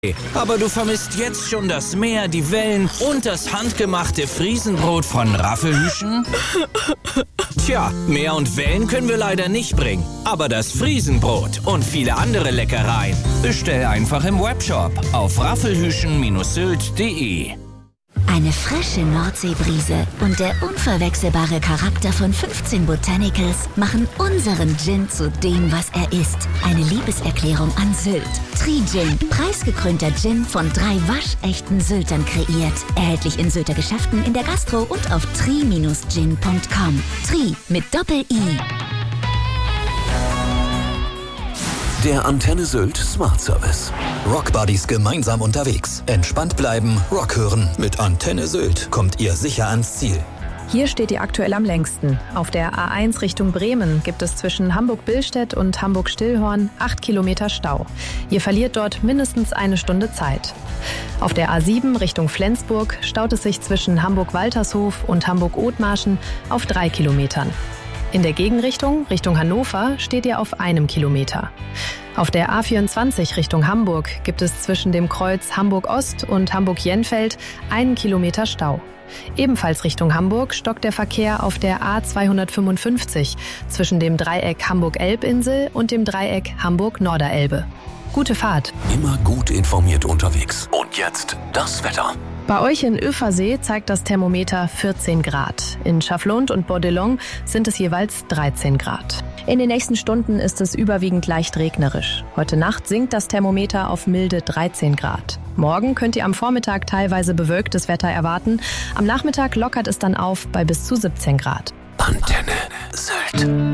Aber du vermisst jetzt schon das Meer, die Wellen und das handgemachte Friesenbrot von Raffelhüschen? Tja, Meer und Wellen können wir leider nicht bringen. Aber das Friesenbrot und viele andere Leckereien bestell einfach im Webshop auf raffelhüschen-sylt.de. Eine frische Nordseebrise und der unverwechselbare Charakter von 15 Botanicals machen unseren Gin zu dem, was er ist. Eine Liebeserklärung an Sylt. Tri-Gin, preisgekrönter Gin von 3 waschechten Syltern kreiert. Erhältlich in Sylter Geschäften, in der Gastro und auf tri-gin.com. Tri mit Doppel-I. Der Antenne Sylt Smart Service. Rockbuddies gemeinsam unterwegs. Entspannt bleiben, Rock hören. Mit Antenne Sylt kommt ihr sicher ans Ziel. Hier steht ihr aktuell am längsten. Auf der A1 Richtung Bremen gibt es zwischen Hamburg-Billstedt und Hamburg-Stillhorn 8 Kilometer Stau. Ihr verliert dort mindestens eine Stunde Zeit. Auf der A7 Richtung Flensburg staut es sich zwischen Hamburg-Waltershof und Hamburg-Othmarschen auf 3 Kilometern. In der Gegenrichtung, Richtung Hannover, steht ihr auf 1 Kilometer. Auf der A24 Richtung Hamburg gibt es zwischen dem Kreuz Hamburg-Ost und Hamburg-Jenfeld 1 Kilometer Stau. Ebenfalls Richtung Hamburg stockt der Verkehr auf der A255 zwischen dem Dreieck Hamburg-Elbinsel und dem Dreieck Hamburg-Norderelbe. Gute Fahrt. Immer gut informiert unterwegs. Und jetzt das Wetter. Bei euch in Ueversee zeigt das Thermometer 14 Grad. In Schaflund und Bordelon sind es jeweils 13 Grad. In den nächsten Stunden ist es überwiegend leicht regnerisch. Heute Nacht sinkt das Thermometer auf milde 13 Grad. Morgen könnt ihr am Vormittag teilweise bewölktes Wetter erwarten. Am Nachmittag lockert es dann auf bei bis zu 17 Grad. Antenne Sylt.